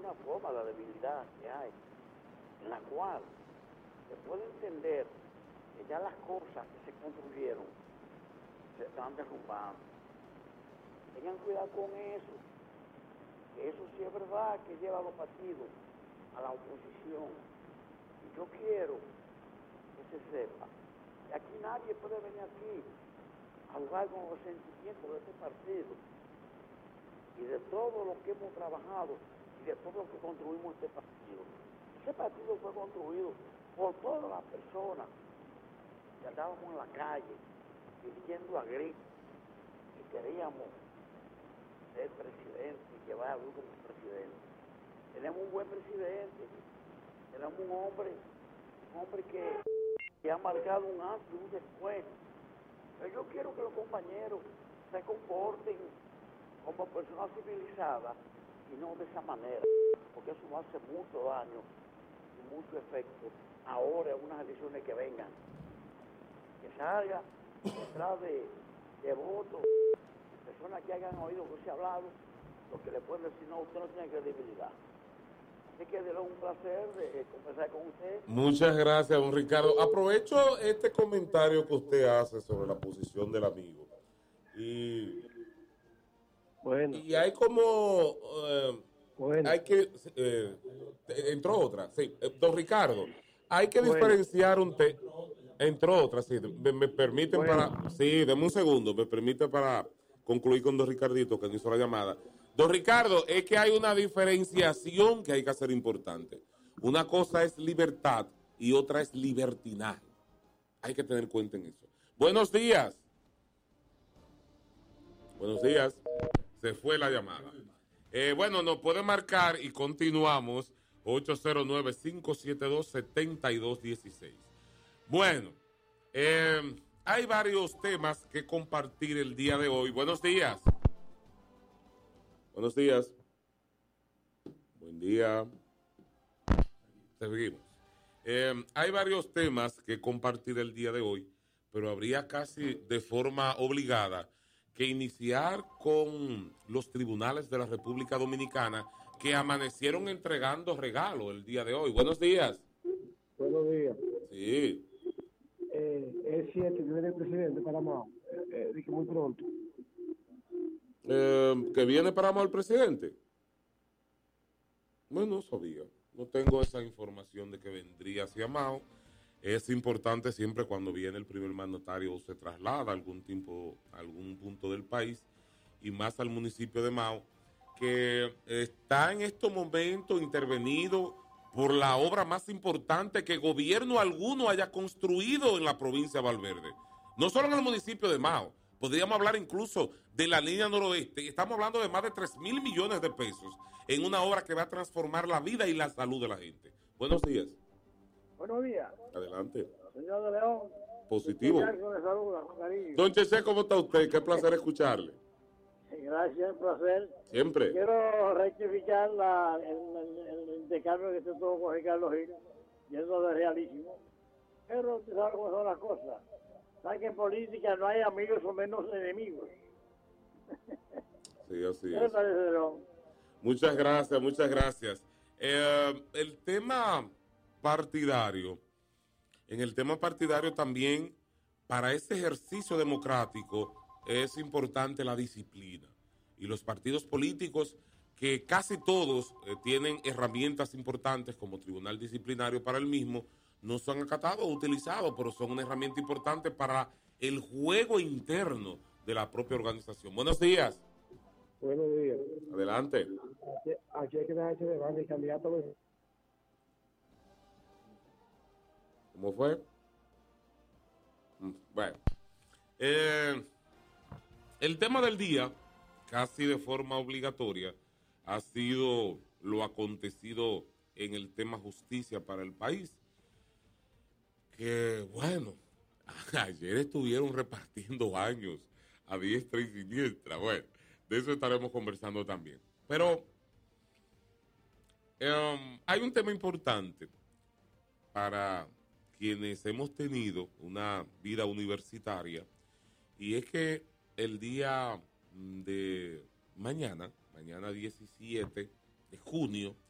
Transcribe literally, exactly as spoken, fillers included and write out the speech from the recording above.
una forma, la debilidad que hay, en la cual se puede entender que ya las cosas que se construyeron se están derrumbando. Tengan cuidado con eso, que eso sí es verdad que lleva a los partidos a la oposición. Y yo quiero que se sepa que aquí nadie puede venir aquí a jugar con los sentimientos de este partido y de todo lo que hemos trabajado y de todo lo que construimos este partido. Ese partido fue construido por todas las personas que andábamos en la calle pidiendo a gritos que queríamos ser presidente y llevar a Luis como presidente. Tenemos un buen presidente, tenemos un hombre, un hombre que, que ha marcado un antes y un después. Pero yo quiero que los compañeros se comporten como personas civilizadas y no de esa manera, porque eso no hace mucho daño y mucho efecto ahora en unas elecciones que vengan. Que salga detrás de, de votos, personas que hayan oído lo que se ha hablado, lo que le pueden decir, no, usted no tiene credibilidad. Así que de un placer de conversar con usted. Muchas gracias, don Ricardo. Aprovecho este comentario que usted hace sobre la posición del amigo. Y, bueno. y hay como... Eh, bueno. Hay que... Eh, entró otra, sí. Eh, don Ricardo, hay que bueno. diferenciar un... Te, entró otra, sí. Me, me permiten bueno. para... Sí, deme un segundo. Me permite para concluir con don Ricardito, que me hizo la llamada. Don Ricardo, es que hay una diferenciación que hay que hacer importante. Una cosa es libertad y otra es libertinaje. Hay que tener cuenta en eso. Buenos días. Buenos días. Se fue la llamada. Eh, bueno, nos puede marcar y continuamos ocho cero nueve, cinco siete dos, siete dos uno seis. Bueno, eh, hay varios temas que compartir el día de hoy. Buenos días. Buenos días. Buen día. Seguimos. Eh, hay varios temas que compartir el día de hoy, pero habría casi de forma obligada que iniciar con los tribunales de la República Dominicana que amanecieron entregando regalos el día de hoy. Buenos días. Buenos días. Sí. Eh, es cierto que viene el presidente para Mao. Eh, dije muy pronto. Eh, ¿Que viene para Mao el presidente? Bueno, no sabía. No tengo esa información de que vendría hacia Mao. Es importante siempre cuando viene el primer mandatario o se traslada a algún, tiempo, a algún punto del país y más al municipio de Mao, que está en estos momentos intervenido por la obra más importante que gobierno alguno haya construido en la provincia de Valverde. No solo en el municipio de Mao, podríamos hablar incluso de la línea noroeste. Estamos hablando de más de tres mil millones de pesos en una obra que va a transformar la vida y la salud de la gente. Buenos días. Buenos días. Adelante. Señor de León. Positivo. Saluda, don Cheche, ¿cómo está usted? Qué placer escucharle. Gracias, placer. Siempre. Quiero rectificar la, el, el, el intercambio que se tuvo con Ricardo Gil, yendo de realísimo. Pero usted sabe cómo son las cosas. Sabe que en política no hay amigos o menos enemigos. Sí, así ¿Qué le es. parece, León? Muchas gracias, muchas gracias. Eh, el tema partidario, en el tema partidario también, para ese ejercicio democrático es importante la disciplina. Y los partidos políticos, que casi todos eh, tienen herramientas importantes como tribunal disciplinario para el mismo, no son acatados o utilizados, pero son una herramienta importante para el juego interno de la propia organización. Buenos días. Buenos días. Adelante. Aquí, aquí hay que dejarse de banda y candidato. ¿Cómo fue? Bueno. Eh, el tema del día, casi de forma obligatoria, ha sido lo acontecido en el tema justicia para el país. Que, bueno, ayer estuvieron repartiendo años a diestra y siniestra. Bueno, de eso estaremos conversando también. Pero um, hay un tema importante para quienes hemos tenido una vida universitaria, y es que el día de mañana, mañana diecisiete de junio,